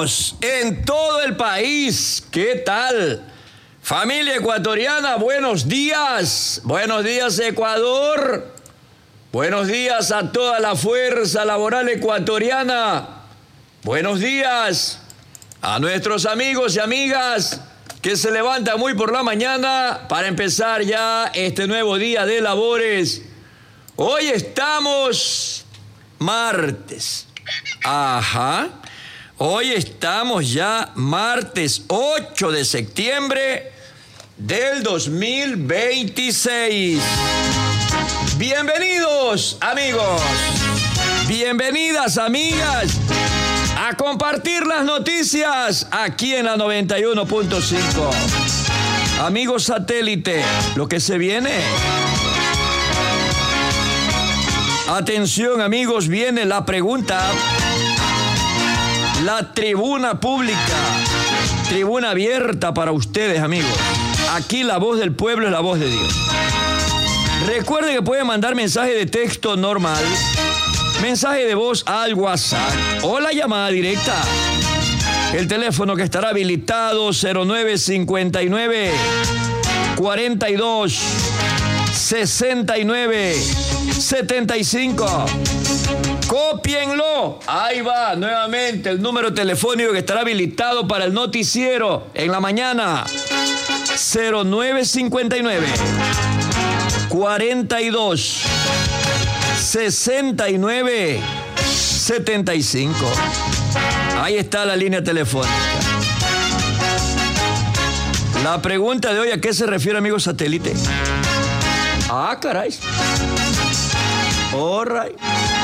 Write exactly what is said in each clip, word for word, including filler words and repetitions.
amigos en todo el país, ¿qué tal? Familia ecuatoriana, buenos días. Buenos días, Ecuador. Buenos días a toda la fuerza laboral ecuatoriana. Buenos días a nuestros amigos y amigas que se levantan muy por la mañana para empezar ya este nuevo día de labores. Hoy estamos martes. Ajá. Hoy estamos ya martes ocho de septiembre del dos mil veintiséis. Bienvenidos, amigos. Bienvenidas, amigas, a compartir las noticias aquí en la noventa y uno punto cinco. Amigos satélite, lo que se viene. Atención, amigos, viene la pregunta. La tribuna pública, tribuna abierta para ustedes, amigos. Aquí la voz del pueblo es la voz de Dios. Recuerden que pueden mandar mensaje de texto normal, mensaje de voz al WhatsApp o la llamada directa. El teléfono que estará habilitado cero nueve cincuenta y nueve, cuarenta y dos, sesenta y nueve, setenta y cinco. Cópienlo. Ahí va nuevamente el número telefónico que estará habilitado para el noticiero en la mañana. cero nueve cincuenta y nueve, cuarenta y dos, sesenta y nueve, setenta y cinco. Ahí está la línea telefónica. La pregunta de hoy, ¿a qué se refiere, amigos satélite? Ah, caray. All right.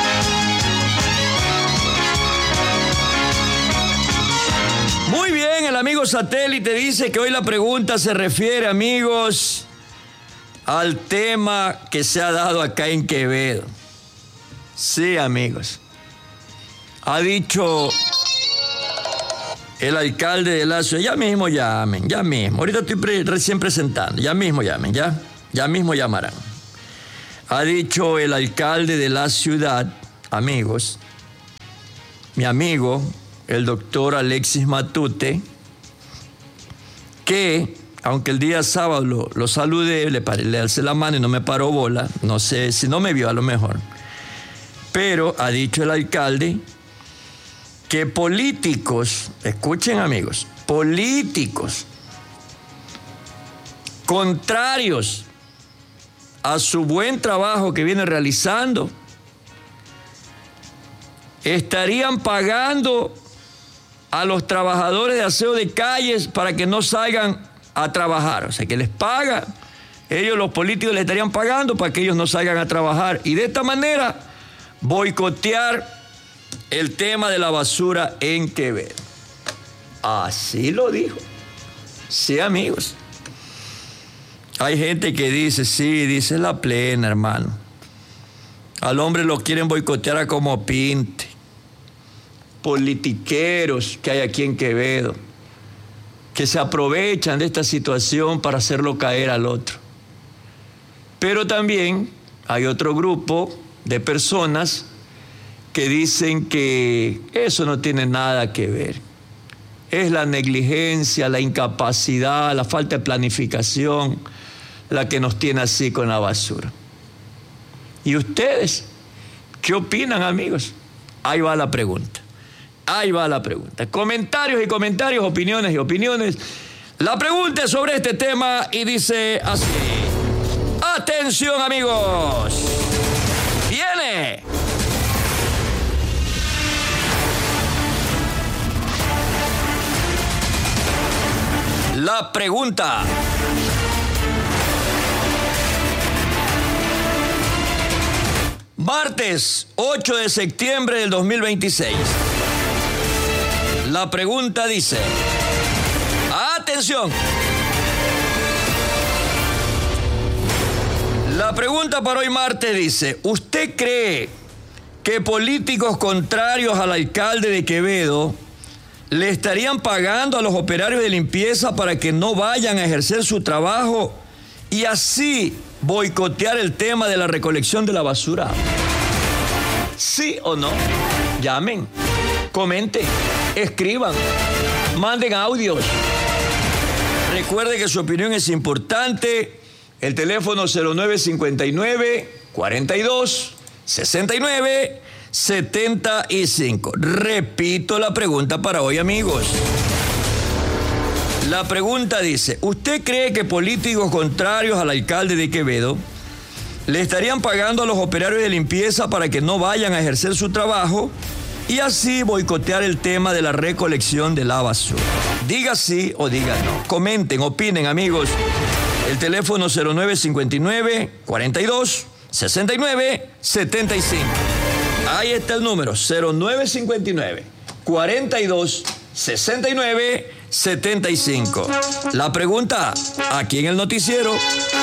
Muy bien, el amigo satélite dice que hoy la pregunta se refiere, amigos, al tema que se ha dado acá en Quevedo. Sí, amigos. Ha dicho el alcalde de la ciudad, ya mismo llamen, ya mismo. Ahorita estoy pre- recién presentando, ya mismo llamen, ya, ya mismo llamarán. Ha dicho el alcalde de la ciudad, amigos, mi amigo, el doctor Alexis Matute, que, aunque el día sábado lo, lo saludé, le, le alcé la mano y no me paró bola, no sé si no me vio a lo mejor, pero ha dicho el alcalde que políticos, escuchen amigos, políticos contrarios a su buen trabajo que viene realizando, estarían pagando a los trabajadores de aseo de calles para que no salgan a trabajar. O sea, que les pagan, ellos los políticos les estarían pagando para que ellos no salgan a trabajar. Y de esta manera boicotear el tema de la basura en Quevedo. Así lo dijo. Sí, amigos. Hay gente que dice, sí, dice la plena, hermano. Al hombre lo quieren boicotear a como pinte. Politiqueros que hay aquí en Quevedo, que se aprovechan de esta situación para hacerlo caer al otro. Pero también hay otro grupo de personas que dicen que eso no tiene nada que ver. Es la negligencia, la incapacidad, la falta de planificación la que nos tiene así con la basura. ¿Y ustedes qué opinan, amigos? Ahí va la pregunta. Ahí va la pregunta. Comentarios y comentarios, opiniones y opiniones. La pregunta es sobre este tema y dice así. Atención, amigos. Viene. La pregunta. Martes ocho de septiembre del dos mil veintiséis. La pregunta dice, atención, la pregunta para hoy martes dice, ¿usted cree que políticos contrarios al alcalde de Quevedo le estarían pagando a los operarios de limpieza para que no vayan a ejercer su trabajo y así boicotear el tema de la recolección de la basura? ¿Sí o no? Llamen, comenten. escriban, manden audios. Recuerde que su opinión es importante. El teléfono cero nueve cincuenta y nueve, cuarenta y dos, sesenta y nueve, setenta y cinco. Repito la pregunta para hoy, amigos. La pregunta dice, ¿usted cree que políticos contrarios al alcalde de Quevedo le estarían pagando a los operarios de limpieza para que no vayan a ejercer su trabajo y así boicotear el tema de la recolección de la basura? Diga sí o diga no. Comenten, opinen, amigos. El teléfono cero nueve cincuenta y nueve, cuarenta y dos, sesenta y nueve, setenta y cinco. Ahí está el número, cero nueve cincuenta y nueve, cuarenta y dos, sesenta y nueve, setenta y cinco. La pregunta aquí en el noticiero.